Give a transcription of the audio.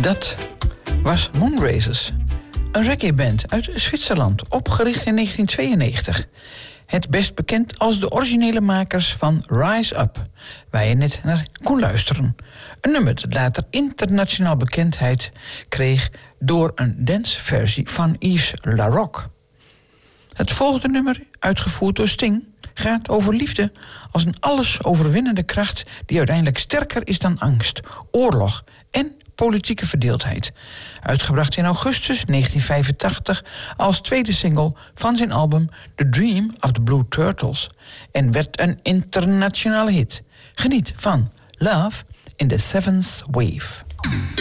Dat was Moonrazers, een reggae-band uit Zwitserland, opgericht in 1992. Het best bekend als de originele makers van Rise Up, waar je net naar kon luisteren. Een nummer dat later internationaal bekendheid kreeg door een danceversie van Yves Laroque. Het volgende nummer, uitgevoerd door Sting, gaat over liefde als een alles overwinnende kracht die uiteindelijk sterker is dan angst, oorlog en politieke verdeeldheid. Uitgebracht in augustus 1985 als tweede single van zijn album The Dream of the Blue Turtles en werd een internationale hit. Geniet van Love in the Seventh Wave.